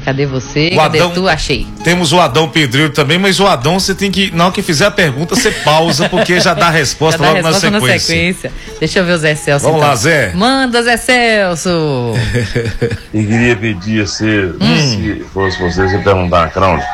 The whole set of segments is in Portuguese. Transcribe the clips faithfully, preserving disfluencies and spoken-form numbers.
Cadê você? O Cadê Adão, tu? Achei. Temos o Adão Pedreiro também, mas o Adão você tem que, na hora que fizer a pergunta, você pausa, porque já dá a resposta já dá logo a resposta na sequência. na sequência. Deixa eu ver o Zé Celso. Vamos então. lá, Zé. Manda, Zé Celso. Eu queria pedir a você, hum. se fosse você, você perguntar a Cláudia,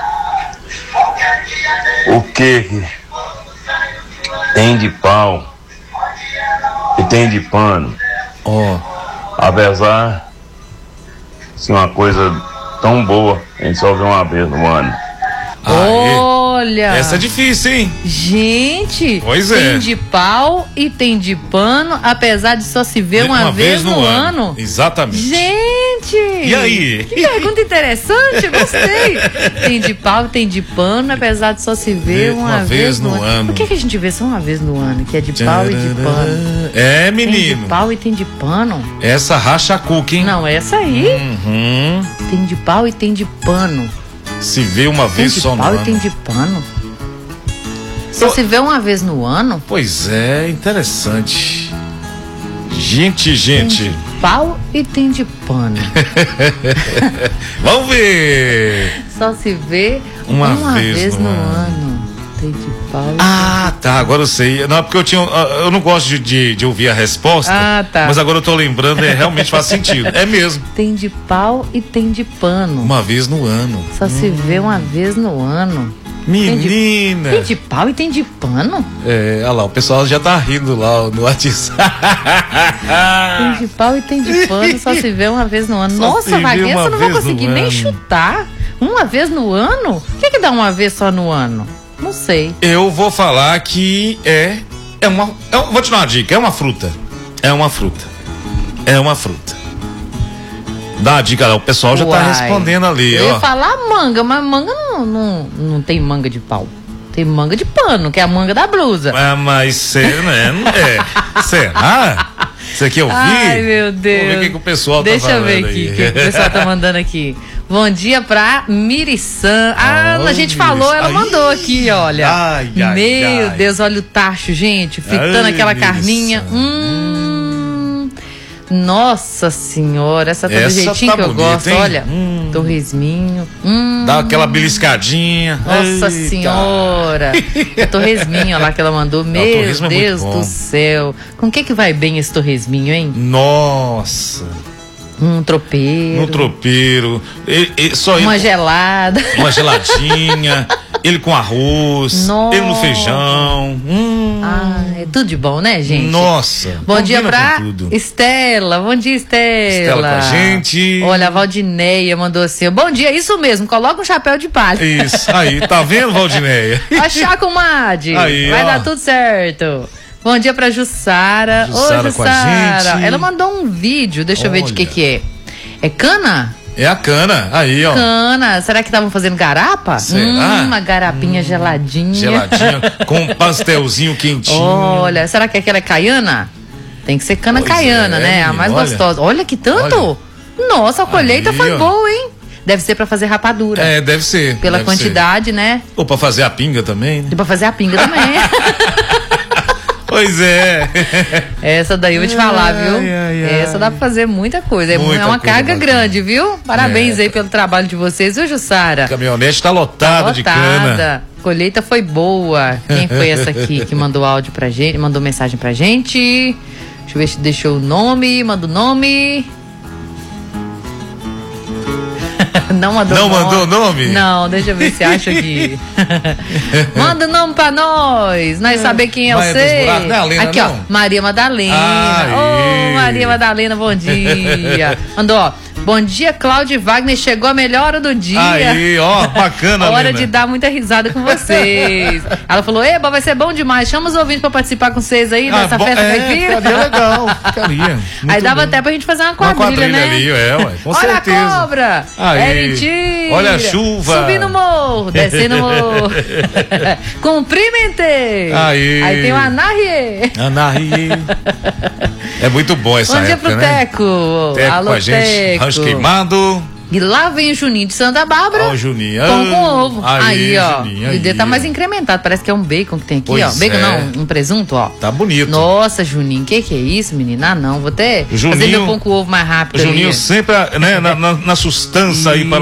o que que tem de pau e tem de pano? Ó. Oh. Apesar de ser uma coisa tão boa, a gente só vê uma vez no ano. Olha! Essa é difícil, hein? Gente! Pois é. Tem de pau e tem de pano, apesar de só se ver uma, uma vez, vez no, no ano. ano. Exatamente. Gente! E aí? Que pergunta interessante, gostei. Tem de pau e tem de pano, apesar de só se ver uma, uma vez, vez no, no ano. ano. Por que, que a gente vê só uma vez no ano? Que é de pau e de pano. É, menino. Tem de pau e tem de pano. Essa racha cuca, hein? Não, essa aí. Uhum. Tem de pau e tem de pano. Se vê uma tem vez de só no pau ano. E tem de pano. Só Eu... se vê uma vez no ano? Pois é, interessante. Gente, gente. Tem de pau e tem de pano. Vamos ver. Só se vê uma, uma vez, vez no, no ano. ano. Tem de pau. Ah, tá. Agora eu sei. Não, porque eu tinha. Eu não gosto de, de, de ouvir a resposta. Ah, tá. Mas agora eu tô lembrando, é, realmente faz sentido. É mesmo. Tem de pau e tem de pano. Uma vez no ano. Só hum. se vê uma vez no ano. Menina! Tem de, tem de pau e tem de pano? É, olha lá, o pessoal já tá rindo lá no WhatsApp. Tem de pau e tem de pano, só se vê uma vez no ano. Só Nossa, Wagner, eu não vou conseguir nem ano. chutar. Uma vez no ano? O que, que dá uma vez só no ano? Não sei. Eu vou falar que é. É uma. É, vou te dar uma dica: é uma fruta. É uma fruta. É uma fruta. Dá a dica lá, o pessoal já Uai, tá respondendo ali, eu ó. Eu ia falar manga, mas manga não, não, não tem manga de pau. Tem manga de pano, que é a manga da blusa. Ah, mas será, né? É. Será? Você quer ouvir? Ai, meu Deus. Vamos ver o que, que o pessoal Deixa tá falando Deixa eu ver aqui, o que, que o pessoal tá mandando aqui. Bom dia pra Miriçã. Ah, oh, a gente Miriçã. falou, ela ai, mandou aqui, olha. Ai, ai, meu ai. Deus, olha o tacho, gente. Fritando ai, aquela Miriçã. carninha. Hum. Nossa senhora, essa tá essa do jeitinho tá que eu bonita, gosto, hein? Olha, hum. torresminho. Hum. Dá aquela beliscadinha. Nossa Eita. senhora. O torresminho lá que ela mandou. Meu Deus é do céu. Com o que que vai bem esse torresminho, hein? Nossa. Um tropeiro. Um tropeiro. Ele, ele, só uma ele, gelada. Uma geladinha. Ele com arroz. Nossa. Ele no feijão. Hum. Ah, é tudo de bom, né, gente? Nossa. Bom dia pra Estela. Bom dia, Estela. Estela com a gente. Olha, a Valdineia mandou assim. Bom dia, isso mesmo. Coloca um chapéu de palha. Isso. Aí, tá vendo, Valdineia? Achar com Madi. Aí, vai ó. dar tudo certo. Bom dia pra Jussara. Jussara Ô, Jussara. Ela mandou um vídeo, deixa Olha. eu ver de que que é. É cana? É a cana, aí, ó. Cana. Será que estavam fazendo garapa? Será? Hum, uma garapinha hum, geladinha. Geladinha, com um pastelzinho quentinho. Olha, será que aquela é caiana? Tem que ser cana pois caiana, é, né? Menino, a mais olha. gostosa. Olha que tanto. Olha. Nossa, a colheita aí, foi ó. boa, hein? Deve ser pra fazer rapadura. É, deve ser. Pela deve quantidade, ser. né? Ou pra fazer a pinga também, né? E pra fazer a pinga também. Pois é. Essa daí eu vou te falar, viu? Ai, ai, ai. Essa dá pra fazer muita coisa. Muita é uma coisa carga bacana. grande, viu? Parabéns é. aí pelo trabalho de vocês, viu, Jussara? A caminhonete tá lotada, tá lotada de cana. Colheita foi boa. Quem foi essa aqui que mandou áudio pra gente, mandou mensagem pra gente? Deixa eu ver se deixou o nome, manda o nome. Não mandou Não nome. mandou nome? Não, deixa eu ver se acha aqui. Manda o nome pra nós. Nós é. saber quem é você. Aqui, não? ó. Maria Madalena. Ô, oh, Maria Madalena, bom dia. Mandou, ó. Bom dia, Cláudio e Wagner. Chegou a melhor hora do dia. Aí, ó, bacana, hora Lena. de dar muita risada com vocês. Ela falou, eba, vai ser bom demais. Chama os ouvintes pra participar com vocês aí nessa ah, bom, festa é, caipira. Ficaria legal, ficaria. Aí dava bem. até pra gente fazer uma quadrilha, uma quadrilha né? ali, é, ué, com Olha certeza. a cobra. Aí. É mentira. Olha a chuva. Subindo o morro, descendo o morro. Cumprimentei. Aí. Aí tem o Anarrie. Anarrie. É muito bom essa Bom dia época, pro né? Teco. Teco Alô, com a gente. Teco. Rancho queimado. E lá vem o Juninho de Santa Bárbara. Ó, o Juninho. Pão com ovo. Aí, aí ó. Juninho, o dedo tá aí, mais incrementado. Parece que é um bacon que tem aqui, pois ó. Bacon é. não, um presunto, ó. Tá bonito. Nossa, Juninho, que que é isso, menina? Ah, não. Vou até Juninho, fazer meu pão com ovo mais rápido. O Juninho ali. sempre, né, na, na, na sustância aí para